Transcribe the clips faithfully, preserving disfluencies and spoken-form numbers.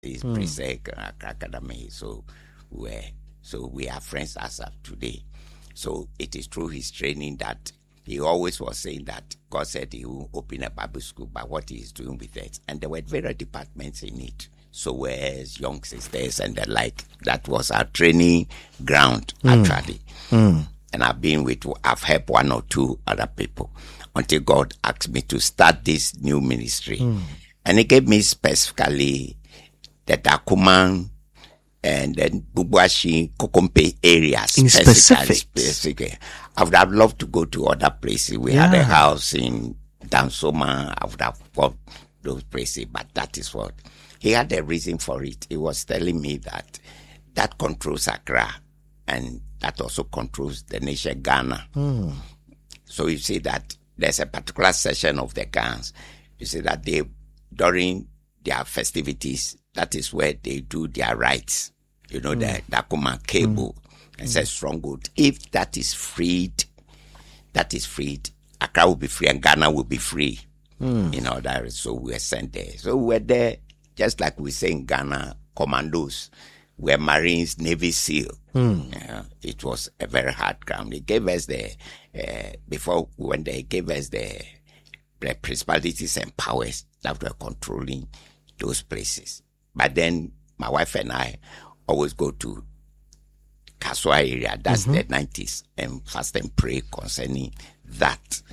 He's mm. Presec Academy. So we so we are friends as of today. So it is through his training that he always was saying that God said he will open a Bible school, but what he is doing with it. And there were various departments in it. So whereas young sisters and the like, that was our training ground, mm. actually. Mm. And I've been with, I've helped one or two other people until God asked me to start this new ministry. Mm. And he gave me specifically the Dakuman and then Bubuashi, Kokompe areas. In specific. Specific. I would have loved to go to other places. We yeah. had a house in Dansoma. I would have got those places, but that is what. He had a reason for it. He was telling me that that controls Accra and that also controls the nation Ghana. Mm. So you see that there's a particular section of the Ghans. You see that they, during their festivities, that is where they do their rites. You know, mm. the Dakuma cable. Mm. It's a stronghold. If that is freed, that is freed, Accra will be free and Ghana will be free. Mm. You know, that, so we were sent there. So we were there, just like we say in Ghana, commandos. We're Marines, Navy SEAL. Mm. Uh, it was a very hard ground. They gave us the, uh, before we went there, he gave us the, the principalities and powers that were controlling those places. But then my wife and I always go to Kaswa area, that's mm-hmm. the nineties, and fast and pray concerning that.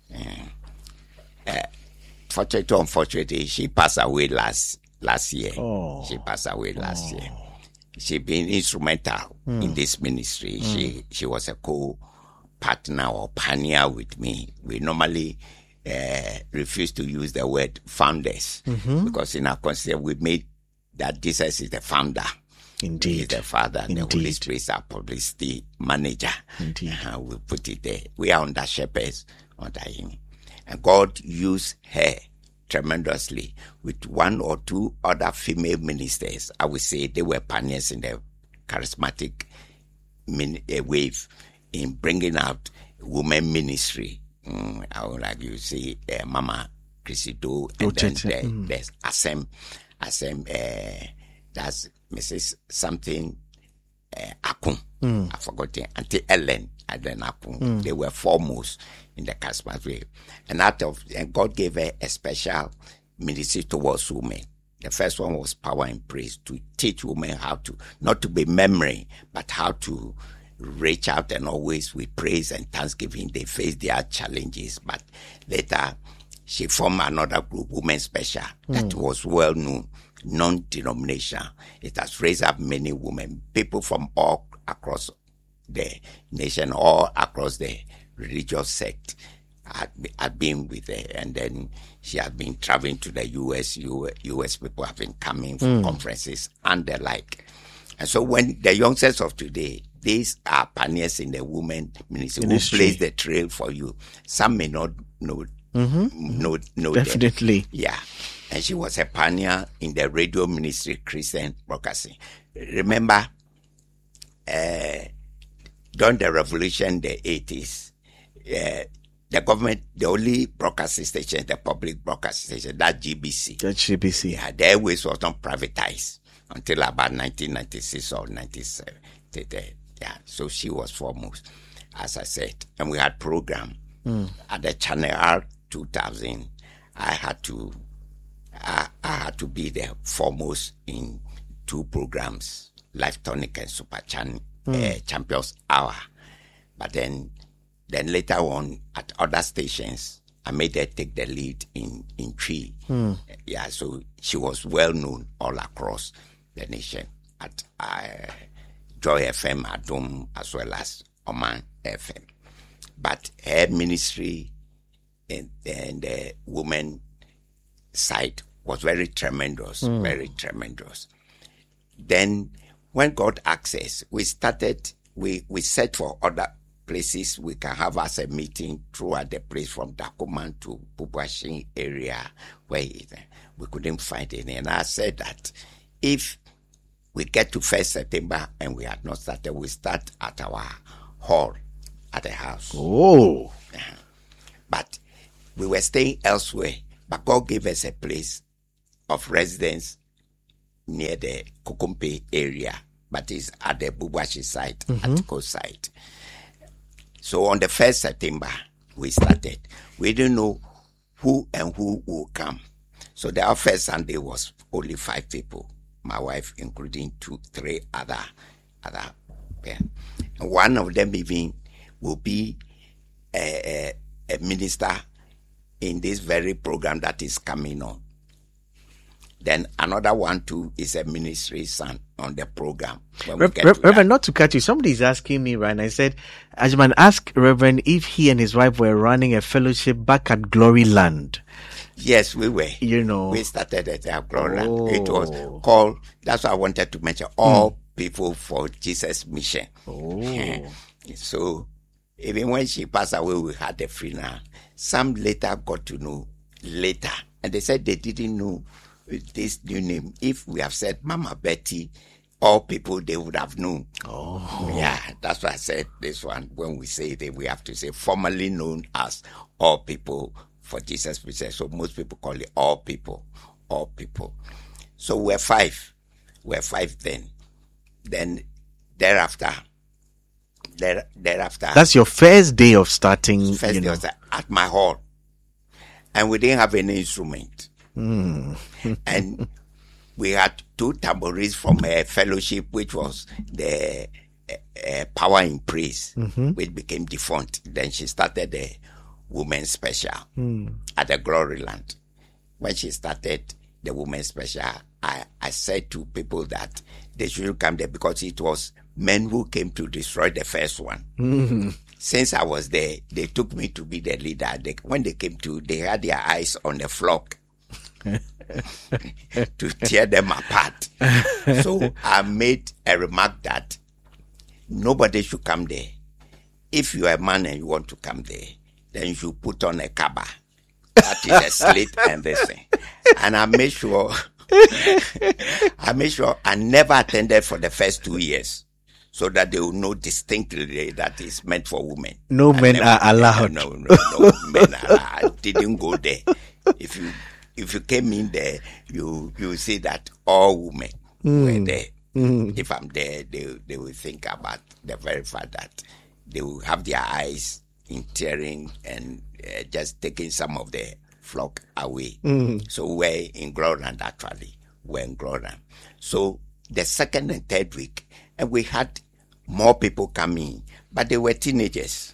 Uh, uh, fortunately, unfortunately, she passed away last last year. Oh. She passed away last oh. year. She been instrumental mm. in this ministry. Mm. She she was a co-partner or pioneer with me. We normally uh, refuse to use the word founders mm-hmm. because in our concept we made that Jesus is the founder. Indeed. He's the father. Indeed. The Holy Spirit is our publicity manager. Indeed. Uh, we put it there. We are under shepherds under him. And God used her tremendously with one or two other female ministers. I would say they were pioneers in the charismatic min- uh, wave in bringing out women ministry. Mm, I would like you see uh, Mama Crisido and oh, then there, mm. there's Asem, Asem, uh, that's Missus something uh, Akun. Mm. I forgot it. Auntie Ellen and then Akun. Mm. They were foremost in the charismatic wave. And out of and God gave her a special ministry towards women. The first one was power and praise, to teach women how to, not to be memory, but how to reach out and always with praise and thanksgiving. They face their challenges. But later, she formed another group, Women Special, mm. that was well known, non-denominational. It has raised up many women, people from all across the nation, all across the religious sect. Had, had been with her, and then she had been traveling to the U S. U, U.S. people have been coming for mm. conferences and the like. And so when the youngsters of today, these are pioneers in the women ministry, ministry. who plays the trail for you. Some may not know, mm-hmm. know, know Definitely. Them. Yeah. And she was a pioneer in the radio ministry, Christian broadcasting. Remember, uh, during the revolution, the eighties, uh, the government, the only broadcasting station, the public broadcasting station, that G B C. That G B C. Yeah, the airways was not privatized until about nineteen ninety-six or ninety-seven. Yeah, so she was foremost, as I said. And we had program mm. at the Channel R two thousand. I had to, I, I had to be the foremost in two programs, Life Tonic and Super Chan, mm. uh, Champions Hour. But then, then later on at other stations, I made her take the lead in in Tree. Mm. Yeah, so she was well known all across the nation at uh, Joy F M, Adom, as well as Oman F M. But her ministry and, and the women side was very tremendous, mm. very tremendous. Then when God asked us, we started, we, we set for other places we can have as a meeting throughout the place from Dakuman to Bubuashi area where it, we couldn't find any. And I said that if we get to first September and we had not started, we start at our hall at the house. Oh. Yeah. But we were staying elsewhere, but God gave us a place of residence near the Kokompe area, but it's at the Bubwashi site, mm-hmm. at the coast site. So on the first September, we started. We didn't know who and who will come. So the first Sunday was only five people, my wife including two, three other, other yeah. And one of them even will be a, a, a minister in this very program that is coming on. Then another one too is a ministry son on the program. Re- Re- Reverend, not to cut you, somebody is asking me, right? And I said, Ajman, ask Reverend if he and his wife were running a fellowship back at Glory Land. Yes, we were. You know, we started at our Glory oh. Land. It was called. That's what I wanted to mention. All mm. people for Jesus mission. Oh. So even when she passed away, we had a funeral. Some later got to know later, and they said they didn't know this new name. If we have said Mama Betty, all people, they would have known. Oh. Yeah, that's why I said this one. When we say that, we have to say formerly known as All People for Jesus Mission. So most people call it All People, All People. So we're five. We're five then. Then thereafter, there, thereafter. That's your first day of starting. First you day know. was at my hall. And we didn't have any instrument. Mm. And we had two tambourines from a fellowship, which was the uh, uh, Power in Praise, mm-hmm. which became defunct. Then she started the Women's Special mm. at the Glory Land. When she started the Women's Special, I, I said to people that they shouldn't come there because it was men who came to destroy the first one. Mm-hmm. Since I was there, they took me to be the leader. They, when they came to, they had their eyes on the flock to tear them apart. So I made a remark that nobody should come there. If you are a man and you want to come there, then you should put on a kaba. That is a slit and this thing. And I made sure, I made sure I never attended for the first two years. So that they will know distinctly that it's meant for women. No I men never, are allowed. No, no, no, men are allowed. I didn't go there. If you if you came in there, you you see that all women mm. were there. Mm. If I'm there, they they will think about the very fact that they will have their eyes in tearing and uh, just taking some of the flock away. Mm. So we're in Gloryland actually. We're in Gloryland. So the second and third week, and we had more people coming, but they were teenagers,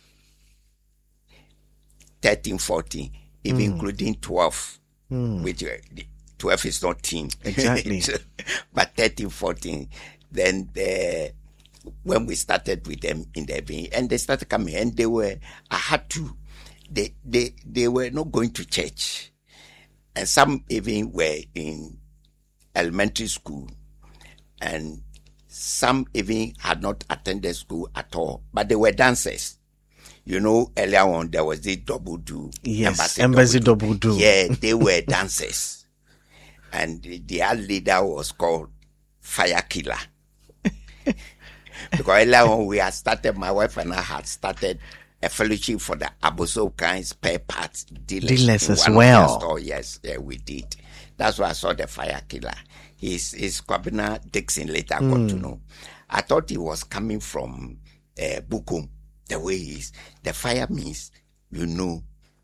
thirteen, fourteen, even mm. including twelve, mm. which uh, twelve is not teen. Exactly. But thirteen, fourteen, then the, when we started with them in the evening, and they started coming, and they were, I had to, they, they, they were not going to church. And some even were in elementary school, and some even had not attended school at all, but they were dancers. You know, earlier on, there was the double do. Yes, Embassy, Embassy double do. Yeah, they were dancers. And their leader was called Fire Killer. Because earlier on, we had started, my wife and I had started a fellowship for the Aboso kind spare parts dealers. Dealers as well. Oh, yes, yeah, we did. That's why I saw the Fire Killer. His, his Kwabena Dixon later mm. got to know. I thought he was coming from uh, Bukum. The way he is. The fire means, you know,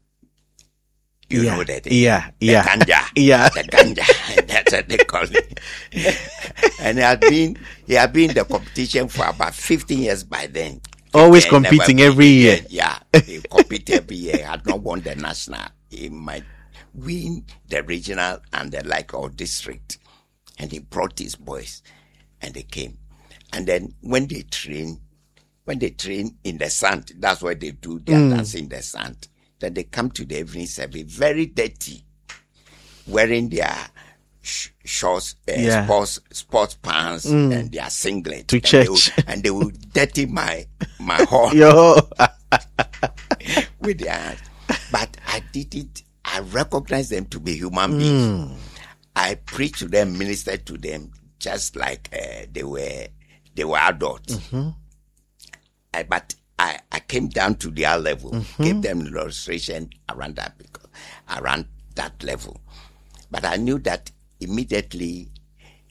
you yeah. know that. Yeah, the yeah. Ganja. Yeah. The ganja. That's what they call it. And he had been, he had been in the competition for about fifteen years by then. Always competing every year. Yeah. He competed every year. He had not won the national. He might win the regional and the like or district. And he brought his boys and they came. And then when they train, when they train in the sand, that's why they do their mm. dance in the sand. Then they come to the evening service, very dirty, wearing their sh- shorts, uh, yeah. sports, sports pants, mm. and their singlet. To and church. They will, and they will dirty my, my hall. Yo. With their hands. But I did it. I recognized them to be human beings. Mm. I preached to them, ministered to them, just like uh, they were they were adults. Mm-hmm. I, but I, I came down to their level, mm-hmm. gave them illustration around that because, around that level. But I knew that immediately,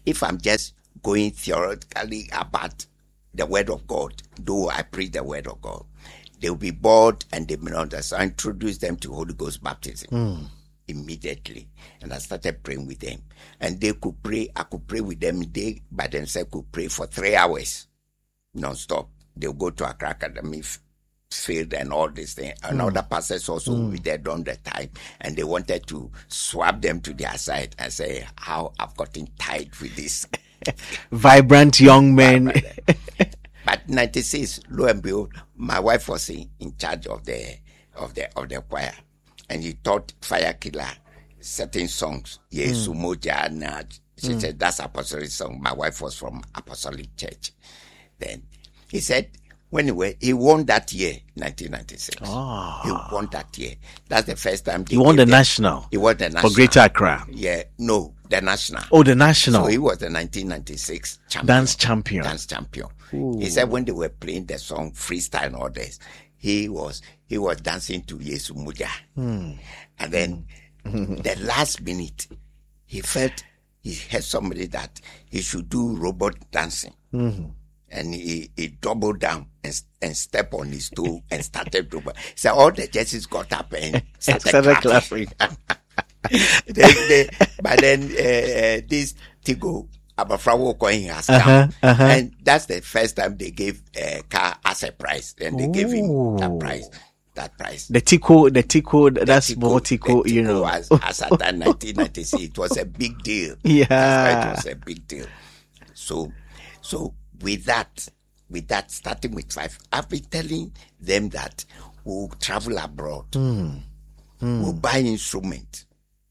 if I'm just going theoretically about the word of God, though I preach the word of God, they'll be bored and they may not understand. I introduced them to Holy Ghost baptism mm. immediately. And I started praying with them. And they could pray, I could pray with them. They by themselves could pray for three hours non-stop. They'll go to Accra Academy field and all this thing. And mm. other pastors also mm. were there during the time. And they wanted to swap them to their side and say, how I've gotten tired with this. Vibrant young men. But ninety-six, lo and behold, my wife was in, in charge of the of the of the choir, and he taught Fire Killer certain songs. Yesu Moja na. She mm. said that's apostolic song. My wife was from Apostolic Church. Then he said when he went, he won that year, nineteen ninety-six. Oh. He won that year. That's the first time he won the them, national. He won the national for Greater Accra. Yeah, no, the national. Oh, the national. So he was the nineteen ninety-six champion. Dance champion. Dance champion. Ooh. He said when they were playing the song freestyle and all this, he was he was dancing to Yesu Muja. Mm. And then mm. the last minute, he felt he had somebody that he should do robot dancing. Mm-hmm. And he, he doubled down and, and stepped on his toe and started to. So all the judges got up and started clapping. they, they, but then uh, this Tigo Abafrawo coin has come, uh-huh, uh-huh. and that's the first time they gave a car as a prize, and they Ooh. gave him that prize. That prize. The Tico, the Tico, the that's Tico, more Tico, you know. As, as at that nineteen ninety-six, it was a big deal. Yeah, that's why it was a big deal. So, so. With that, with that, starting with five, I've been telling them that we'll travel abroad, mm. Mm. we'll buy instruments,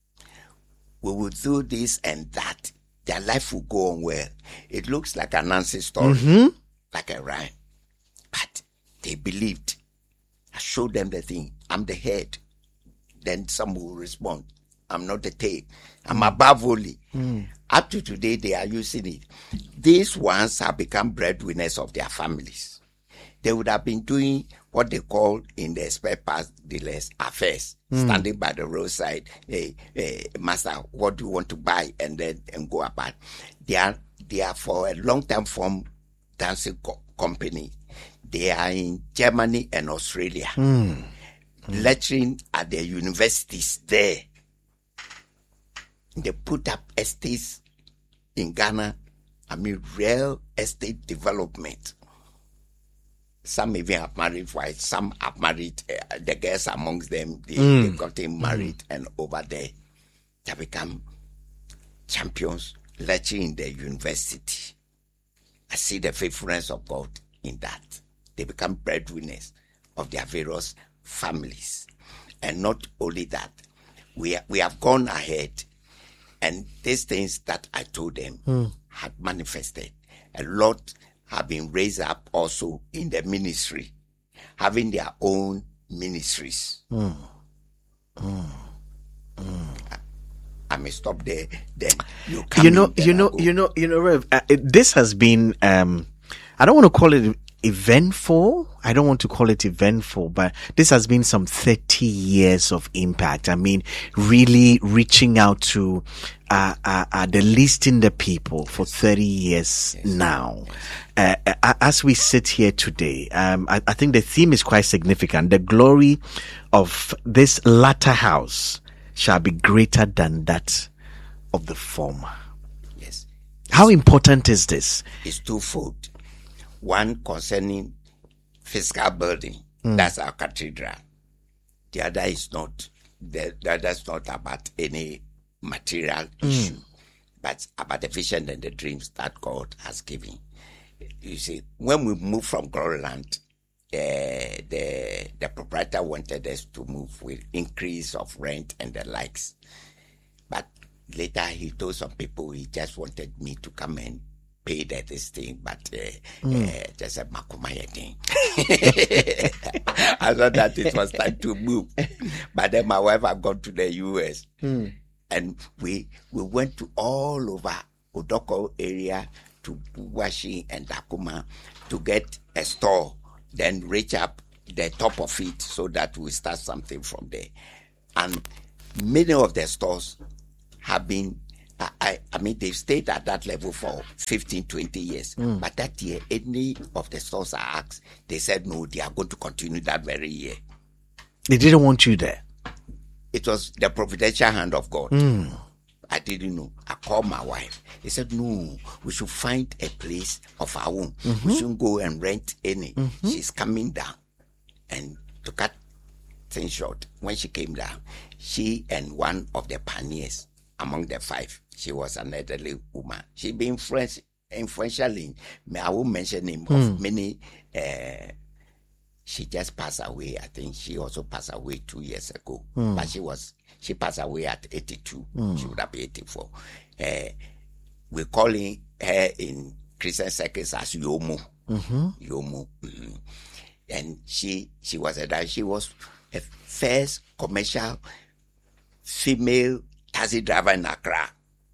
we will do this and that. Their life will go on well. It looks like a Nancy story, mm-hmm. like a rhyme, but they believed. I showed them the thing. I'm the head. Then some will respond. I'm not the tail. I'm above only. Mm. Up to today, they are using it. These ones have become breadwinners of their families. They would have been doing what they call in the spare parts dealers affairs, mm. standing by the roadside. Hey, hey, master, what do you want to buy? And then and go about. They are they are for a long time form dancing co- company. They are in Germany and Australia, mm. lecturing at the universities there. They put up estates in Ghana. I mean, real estate development. Some even have married wives. Some have married, uh, the girls amongst them, they, mm. they got him married. Mm. And over there, they become champions, lecturing in the university. I see the faithfulness of God in that. They become breadwinners of their various families. And not only that, we, we have gone ahead. And these things that I told them mm. had manifested. A lot have been raised up also in the ministry, having their own ministries. Mm. Mm. Mm. I, I may stop there. Then you come. You know, you know, you know, you know, Rev. Uh, it, this has been. Um, I don't want to call it eventful. I don't want to call it eventful, but this has been some thirty years of impact. I mean, really reaching out to uh, uh, uh the least in the people for thirty years yes. now. Uh, uh, as we sit here today, um, I, I think the theme is quite significant. The glory of this latter house shall be greater than that of the former. Yes. How important is this? It's twofold. One concerning physical building, mm. that's our cathedral. The other is not, the, the other is not about any material mm. issue, but about the vision and the dreams that God has given. You see, when we moved from Gloryland, uh, the the proprietor wanted us to move with increase of rent and the likes. But later he told some people he just wanted me to come and pay that this thing, but uh, mm. uh, just a makumaya thing. I thought that it was time to move. But then my wife had gone to the U S mm. and we we went to all over Odoko area to Buwashi and Dakuma to get a store, then reach up the top of it so that we start something from there. And many of the stores have been I, I, I mean, they've stayed at that level for fifteen, twenty years. Mm. But that year, any of the stores I asked, they said no, they are going to continue that very year. They didn't want you there. It was the providential hand of God. Mm. I didn't know. I called my wife. He said, no, we should find a place of our own. Mm-hmm. We shouldn't go and rent any. Mm-hmm. She's coming down. And to cut things short, when she came down, she and one of the pioneers among the five, she was an elderly woman. She been influential, influential in, I won't mention name mm. of many, uh, she just passed away. I think she also passed away two years ago. Mm. But she was, she passed away at eighty-two. Mm. She would have been eighty-four. Uh, we're calling her in Christian circles as Yomo. Mm-hmm. Yomo. Mm-hmm. And she, she was a, she was a first commercial female taxi driver in Accra.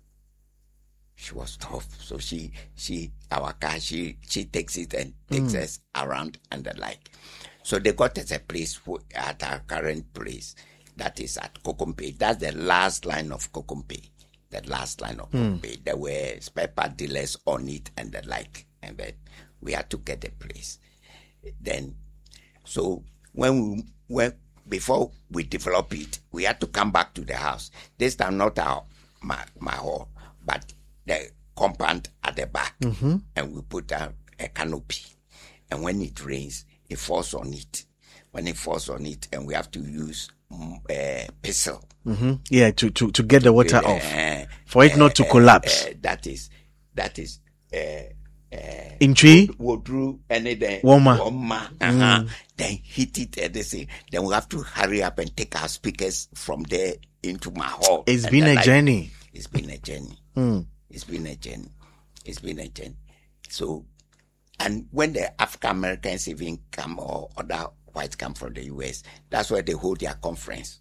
She was tough. So she, she, our car, she, she takes it and takes mm. us around and the like. So they got us a place at our current place. That is at Kokompe. That's the last line of Kokompe. The last line of mm. Kokompe. There were spare part dealers on it and the like. And then we had to get a place. Then, so when we, when, before we develop it, we had to come back to the house. This time not our, my, my hall, but the compound at the back. Mm-hmm. And we put down a canopy. And when it rains, it falls on it. When it falls on it, and we have to use uh, pistol. Mm-hmm. Yeah, to, to, to get the water uh, off. For it uh, not to uh, collapse. Uh, that is, that is, uh, uh, in tree? Wodru, and then, warmer. warmer. Uh-huh. Mm. Then hit it, and they say, then we have to hurry up and take our speakers from there into my hall. It's been a like, journey. It's been a journey. Mm. It's been a journey. It's been a journey. So, and when the African Americans even come or other whites come from the U S, that's where they hold their conference.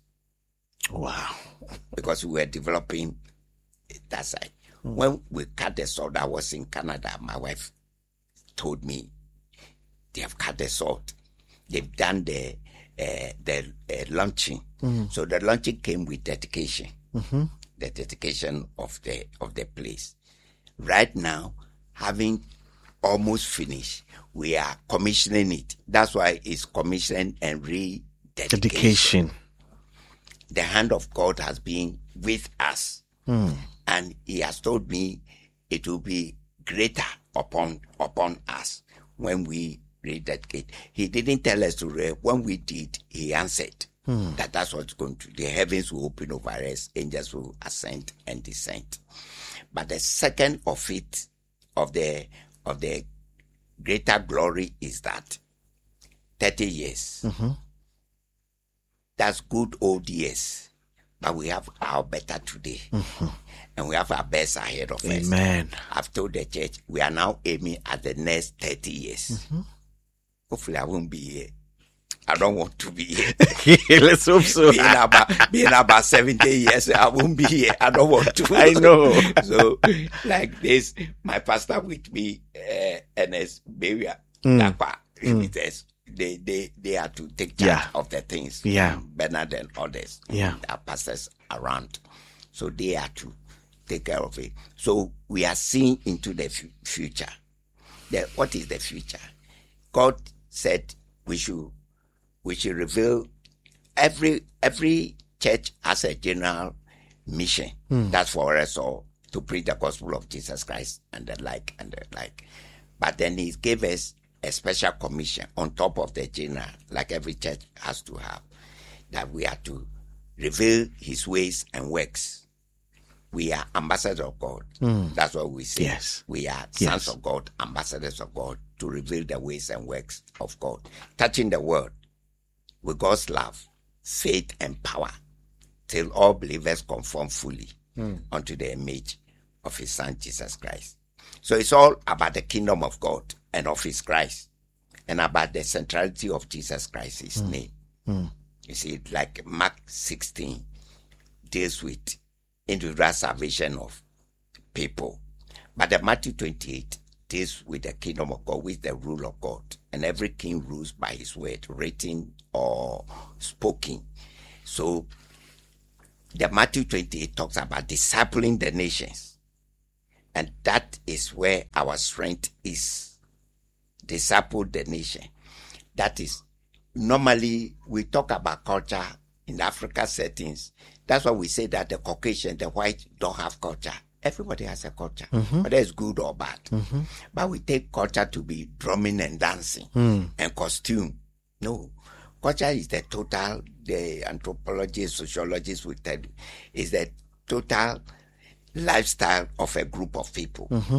Wow. Because we were developing that side. Mm. When we cut the salt, I was in Canada, my wife told me they have cut the salt. They've done the uh, the uh, launching. Mm. So the launching came with dedication. Mm-hmm. The dedication of the of the place. Right now, having almost finished, we are commissioning it. That's why it's commissioned and rededication. Dedication. The hand of God has been with us. Mm. And he has told me it will be greater upon upon us when we rededicate. He didn't tell us to read. When we did, he answered mm. that that's what's going to. The heavens will open over us, angels will ascend and descend. But the second of it, of the of the greater glory, is that thirty years. Mm-hmm. That's good old years. But we have our better today. Mm-hmm. And we have our best ahead of Amen. us. Amen. I've told the church, we are now aiming at the next thirty years. Mm-hmm. Hopefully I won't be here. I don't want to be here. Let's hope so. Being about, being about seventy years, I won't be here. I don't want to. I know. So, like this, my pastor with me, uh, Ernest Beria, mm. mm. they, they, they are to take charge yeah. of the things. Yeah. Bernard and others. Yeah. Our pastors around. So they are to take care of it. So we are seeing into the f- future. The, what is the future? God said we should we should reveal every every church has a general mission. Mm. That's for us all to preach the gospel of Jesus Christ and the like and the like. But then he gave us a special commission on top of the general, like every church has to have, that we are to reveal his ways and works. We are ambassadors of God. Mm. That's what we say. Yes. We are sons yes. of God, ambassadors of God, to reveal the ways and works of God. Touching the world with God's love, faith, and power, till all believers conform fully mm. unto the image of his Son, Jesus Christ. So it's all about the kingdom of God and of his Christ, and about the centrality of Jesus Christ, his mm. name. Mm. You see, like Mark sixteen deals with individual salvation of people. But the Matthew twenty-eight deals with the kingdom of God, with the rule of God. And every king rules by his word, written or spoken. So the Matthew twenty-eight talks about discipling the nations. And that is where our strength is. Disciple the nation. That is, normally we talk about culture in Africa settings. That's why we say that the Caucasian, the white, don't have culture. Everybody has a culture, mm-hmm. whether it's good or bad. Mm-hmm. But we take culture to be drumming and dancing mm. and costume. No. Culture is the total, the anthropologists, sociologists will tell you, is the total lifestyle of a group of people. Mm-hmm.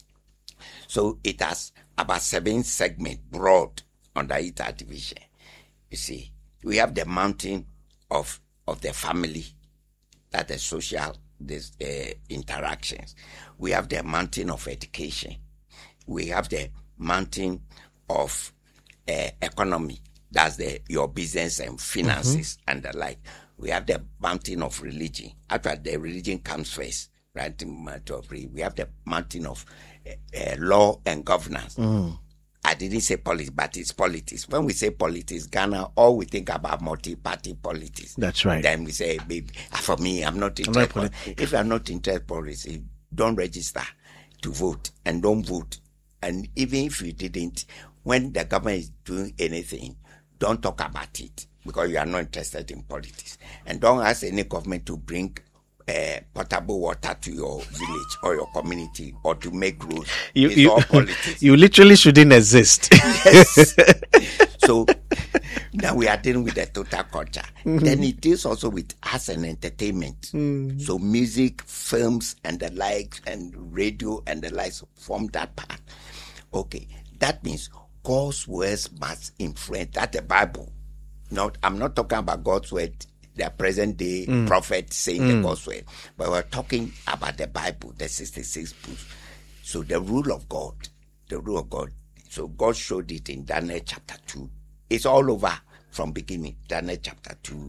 So it has about seven segments broad under each division. You see, we have the mountain of of the family, that is social this, uh, interactions. We have the mountain of education. We have the mountain of uh, economy. That's the your business and finances mm-hmm. and the like. We have the mountain of religion. After the religion comes first, right? We have the mountain of uh, uh, law and governance. Mm. I didn't say politics, but it's politics. When we say politics, Ghana, all we think about multi-party politics. That's right. Then we say, baby, for me, I'm not interested. Not if you're not interested in politics, don't register to vote and don't vote. And even if you didn't, when the government is doing anything, don't talk about it because you are not interested in politics. And don't ask any government to bring Uh, potable water to your village or your community or to make roads. You, it's you, all politics. You literally shouldn't exist. Yes. So now we are dealing with the total culture. Mm-hmm. Then it deals also with arts and entertainment. Mm-hmm. So music, films, and the likes, and radio and the likes form that part. Okay, that means God's words must influence. That's the Bible. Not, I'm not talking about God's word. The present day mm. prophet saying mm. the God's word. But we're talking about the Bible, the sixty-six books. So the rule of God, the rule of God. So God showed it in Daniel chapter two. It's all over from beginning. Daniel chapter two.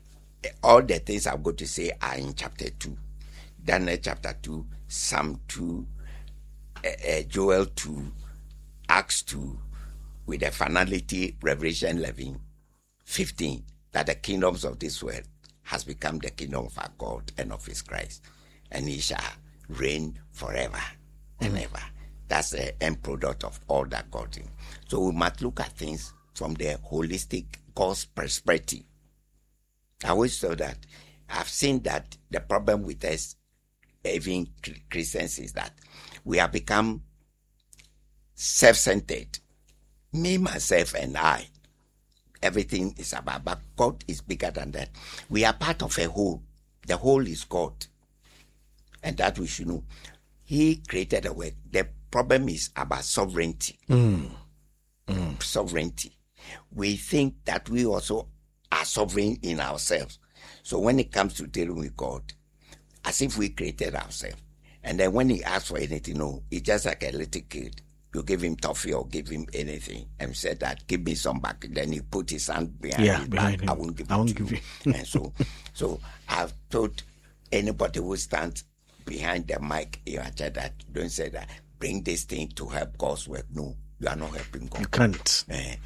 All the things I'm going to say are in chapter two. Daniel chapter two, Psalm two, uh, uh, Joel two, Acts two, with the finality, Revelation eleven, fifteen. That the kingdoms of this world has become the kingdom of our God and of his Christ. And he shall reign forever and mm. ever. That's the end product of all that God did. So we must look at things from the holistic God's perspective. I always saw that. I've seen that the problem with us, even Christians, is that we have become self-centered. Me, myself, and I. Everything is about, but God is bigger than that. We are part of a whole. The whole is God. And that we should know. He created the world. The problem is about sovereignty. Mm. Mm. Sovereignty. We think that we also are sovereign in ourselves. So when it comes to dealing with God, as if we created ourselves. And then when he asks for anything, no, it's just like a little kid. You give him toffee or give him anything and said that, give me some back. Then he put his hand behind yeah, his behind back. Him. I won't give I it won't to give you. you. And so, so I've told anybody who stands behind the mic here that don't say that, bring this thing to help God's work. No, you are not helping God. You can't.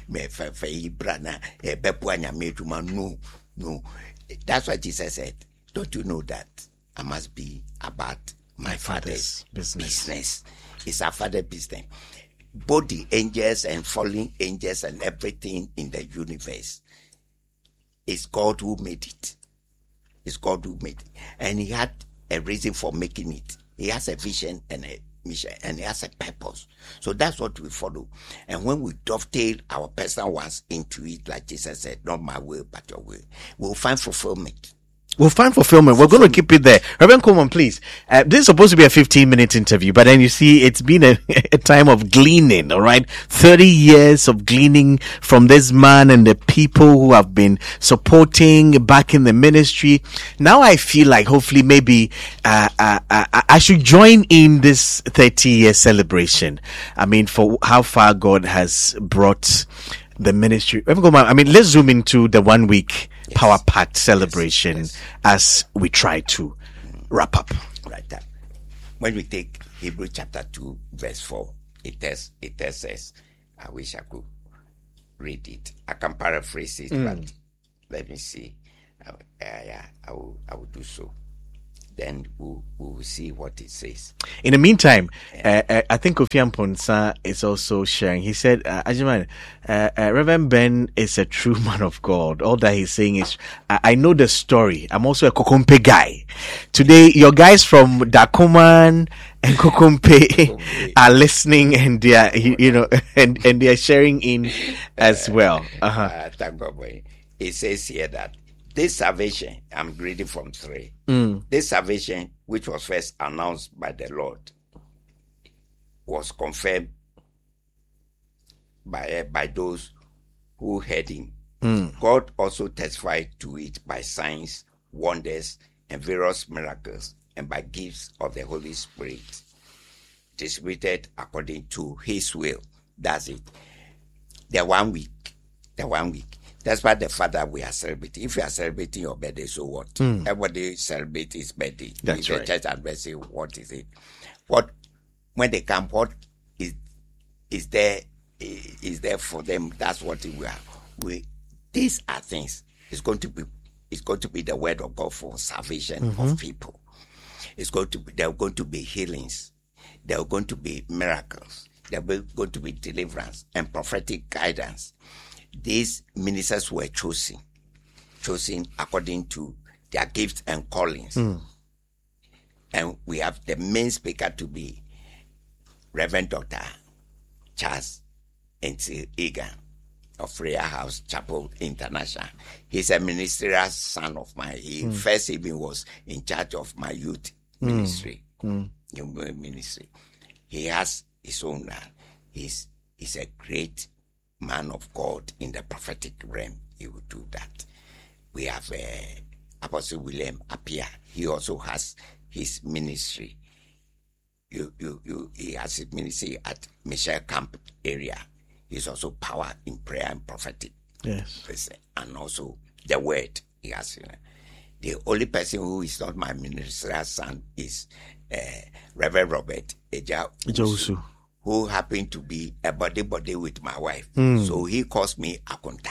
No, no. That's what Jesus said. Don't you know that I must be about my, my father's, father's business. business. It's our father's business. Both the angels and fallen angels and everything in the universe, it's God who made it. It's God who made it. And he had a reason for making it. He has a vision and a mission and he has a purpose. So that's what we follow. And when we dovetail our personal ones into it, like Jesus said, not my will, but your will, we'll find fulfillment. We'll find fulfillment. We're going to keep it there. Reverend Coleman, please. Uh, this is supposed to be a fifteen minute interview, but then you see it's been a, a time of gleaning, all right? thirty years of gleaning from this man and the people who have been supporting back in the ministry. Now I feel like hopefully maybe uh, uh, uh, I should join in this thirty year celebration. I mean, for how far God has brought the ministry. I mean, let's zoom into the one week yes. Power Pact celebration yes, yes. as we try to wrap up. Right. That. When we take Hebrews chapter two, verse four, it tells, it tells us, I wish I could read it. I can paraphrase it, mm. but let me see. Uh, yeah, I will, I will do so. Then we'll, we'll see what it says. In the meantime, uh, uh, I think Kofi Amponsa is also sharing. He said, uh, Ajiman, uh, uh, Reverend Ben is a true man of God. All that he's saying is, I, I know the story. I'm also a Kokompe guy. Today, your guys from Dakuman and Kokompe are listening, and they are, you know, and, and they are sharing in as well. Uh-huh. Uh, thank God. It says here that this salvation, I'm reading from three. Mm. This salvation, which was first announced by the Lord, was confirmed by uh, by those who heard him. Mm. God also testified to it by signs, wonders, and various miracles, and by gifts of the Holy Spirit, distributed according to his will. That's it. The one week. The one week. That's why the Father we are celebrating. If you are celebrating your birthday, so what? Mm. Everybody celebrate his birthday. That's if right. The church address, what is it? What when they come, what is is there is there for them? That's what we are. We these are things. It's going to be it's going to be the word of God for salvation mm-hmm. of people. It's going to be there are going to be healings. There are going to be miracles. There are going to be deliverance and prophetic guidance. These ministers were chosen, chosen according to their gifts and callings. Mm. And we have the main speaker to be Reverend Doctor Charles N T Egan of Freya House Chapel International. He's a ministerial son of mine. He mm. first even was in charge of my youth mm. ministry. Mm. ministry. He has his own land. He's, he's a great man of God in the prophetic realm. He will do that. We have uh, Apostle William Appiah. He also has his ministry. You, you, you, he has his ministry at Michelle Camp area. He's also power in prayer and prophetic. Yes. And also the word he has. You know. The only person who is not my ministerial son is uh, Reverend Robert Eja Usu, who happened to be a body body with my wife. Mm. So he calls me Akunta.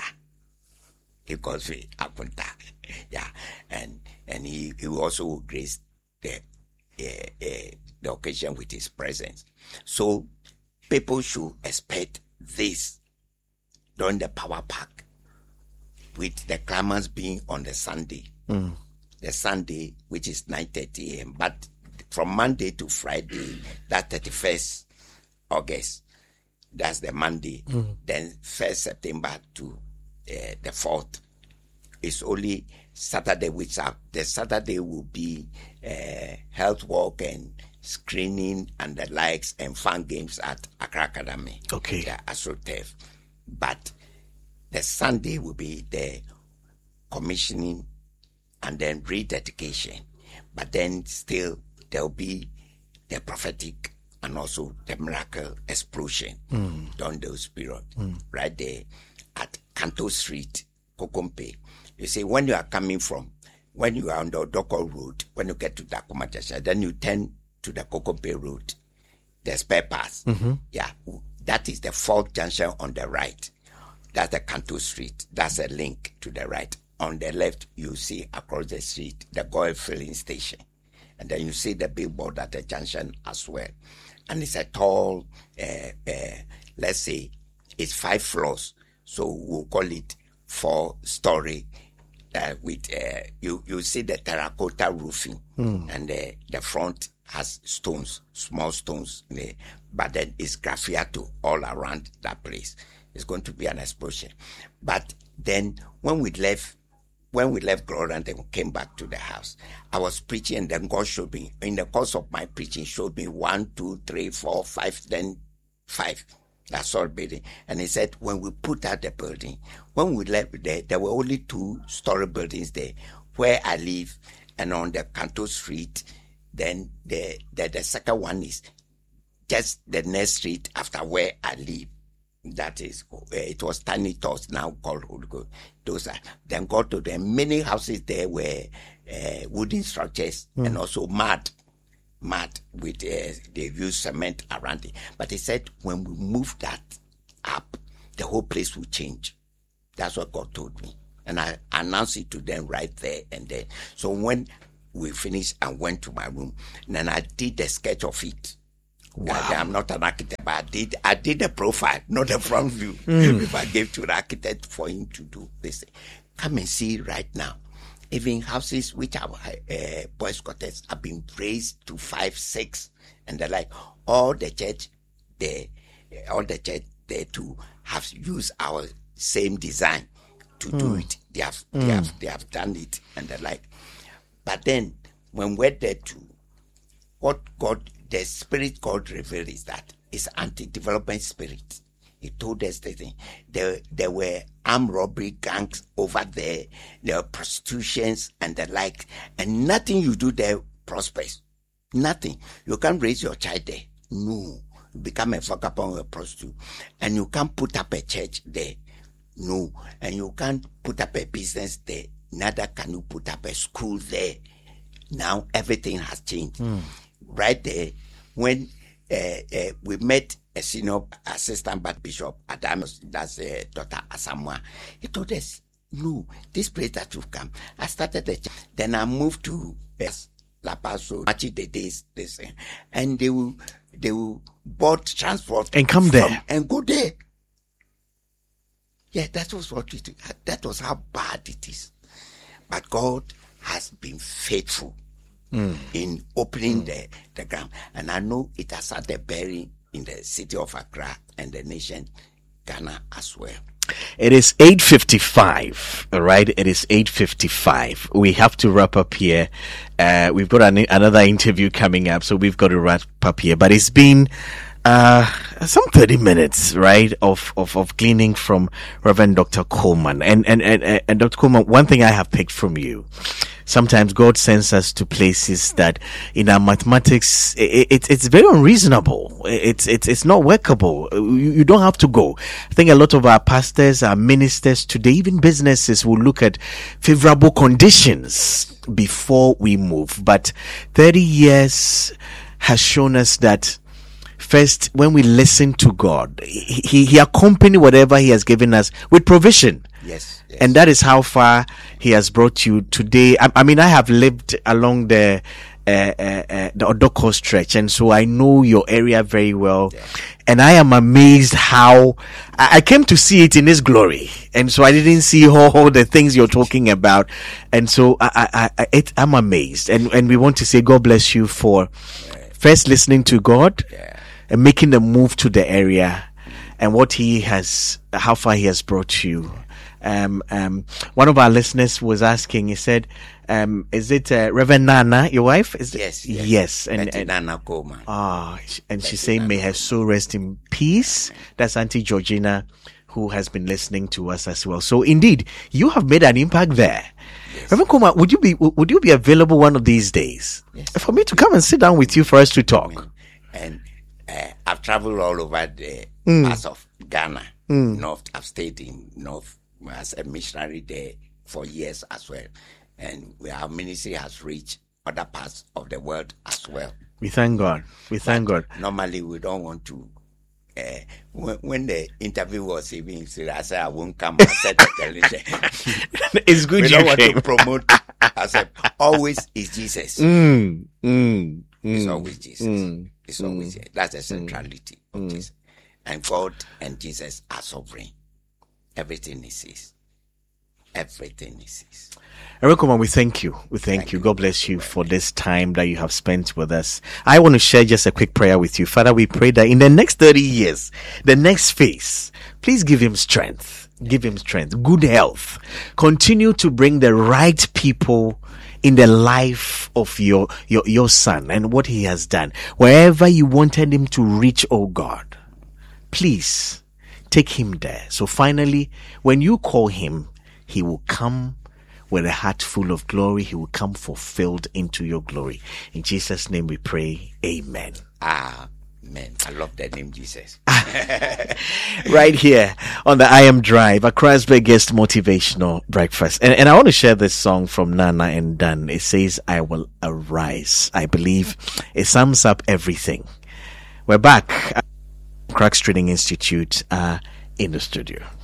He calls me Akunta. Yeah. And and he, he also graced the, uh, uh, the occasion with his presence. So people should expect this during the power pack, with the clamors being on the Sunday. Mm. The Sunday, which is nine thirty a.m. But from Monday to Friday, that thirty-first August, that's the Monday. Mm. Then first September to uh, the fourth is only Saturday, which are, the Saturday will be uh, health walk and screening and the likes and fun games at Accra Academy. Okay. The AstroTurf. But the Sunday will be the commissioning and then rededication. But then still there'll be the prophetic and also the miracle explosion mm. during those periods. Mm. Right there at Kanto Street, Kokompe. You see, when you are coming from, when you are on the Doko Road, when you get to Dakuma Jasha, then you turn to the Kokompe Road, the spare pass. Mm-hmm. Yeah, that is the fourth junction on the right. That's the Kanto Street. That's a link to the right. On the left, you see across the street the Goil filling station. And then you see the billboard at the junction as well. And it's a tall, uh, uh, let's say, it's five floors. So we'll call it four-story. Uh, with uh, you, you see the terracotta roofing, mm. and the, the front has stones, small stones, there, but then it's graffiato all around that place. It's going to be an explosion. But then when we left, when we left Glory and then came back to the house, I was preaching, and then God showed me, in the course of my preaching, showed me one, two, three, four, five, then five. That's all building. And he said, when we put out the building, when we left there, there were only two story buildings there where I live, and on the Kanto Street, then the, the, the second one is just the next street after where I live. That is, uh, it was Tiny Tots, now called Holy Ghost. Those are, then go to the many houses there were uh, wooden structures mm. and also mud. Mud with uh, they use cement around it. But he said when we move that up, the whole place will change. That's what God told me. And I announced it to them right there and then. So when we finished, I went to my room and then I did a sketch of it. Wow. I, I'm not an architect, but I did I did a profile, not a front view. Mm. If I gave to the architect for him to do this, come and see right now. Even houses which are uh, boys' quarters have been raised to five, six, and they're like all the church, they, all the church there to have used our same design to mm. do it. They have, mm. they have, they have done it, and they're like. But then when we're there too, what God, the spirit God revealed is that it's anti-development spirit. He told us the thing. There, there were armed robbery gangs over there. There were prostitutions and the like. And nothing you do there prospers. Nothing. You can't raise your child there. No. You become a vagabond or a prostitute. And you can't put up a church there. No. And you can't put up a business there. Neither can you put up a school there. Now everything has changed. Mm. Right there, when uh, uh, we met a senior assistant but Bishop Adamus, that's uh, Doctor Asamoah, he told us, no, this place that you've come, I started the church. Then I moved to uh, La Paz, so much the days, this, uh, and they will, they will board transport and come there and go there. Yeah, that was what it, that was how bad it is. But God has been faithful mm. in opening mm. the, the ground. And I know it has had a bearing in the city of Accra and the nation Ghana as well. It is eight fifty-five, all right? It is eight fifty-five. We have to wrap up here. Uh, we've got an, another interview coming up, so we've got to wrap up here. But it's been uh, some thirty minutes, right, of, of, of gleaning from Reverend Doctor Coleman. And, and, and, and Doctor Coleman, one thing I have picked from you, sometimes God sends us to places that in our mathematics, it, it, it's very unreasonable. It's, it's, it's not workable. You, you don't have to go. I think a lot of our pastors, our ministers today, even businesses will look at favorable conditions before we move. But thirty years has shown us that first, when we listen to God, he, he accompanied whatever he has given us with provision. Yes, yes. And that is how far he has brought you today. I, I mean, I have lived along the, uh, uh, uh, the Odoko stretch, and so I know your area very well. Yeah. And I am amazed how I, I came to see it in his glory. And so I didn't see all, all the things you're talking about. And so I, I, I, it, I'm amazed. And, and we want to say God bless you for yeah. first listening to God. Yeah. And making the move to the area and what he has, how far he has brought you. Um, um, one of our listeners was asking, he said, um, is it, uh, Reverend Nana, your wife? Is yes, it? Yes. Yes. And, and Nana Coleman. Ah, and Betty she's saying, Nana. May her soul rest in peace. That's Auntie Georgina, who has been listening to us as well. So indeed, you have made an impact there. Yes. Reverend Coleman, would you be, would you be available one of these days? Yes. For me to come and sit down with you for us to talk? And, Uh, I've traveled all over the Mm. parts of Ghana, Mm. North. I've stayed in North as a missionary there for years as well. And our ministry has reached other parts of the world as well. We thank God. We thank But God. normally, we don't want to. Uh, when, when the interview was even, I said, I won't come. I said, It's good we you don't want came. to promote. I said, always is Jesus. Mm, mm, It's mm, always Jesus. mm, It's always mm, that's the centrality of mm. Jesus. And God and Jesus are sovereign. Everything is His. Everything is His. Reverend Coleman, we thank you. We thank, Thank you. you. God bless you for this time that you have spent with us. I want to share just a quick prayer with you. Father, we pray that in the next thirty years, the next phase, please give him strength. Give him strength, good health. Continue to bring the right people in the life of your, your, your son and what he has done. Wherever you wanted him to reach, oh God, please take him there. So finally, when you call him, he will come with a heart full of glory. He will come fulfilled into your glory. In Jesus' name we pray. Amen. Amen. I love the name Jesus. Right here on the I Am Drive, Accra's biggest motivational breakfast. And, and I want to share this song from Nana and Dan. It says, I will arise. I believe it sums up everything. We're back at Cracks Training Institute uh, in the studio.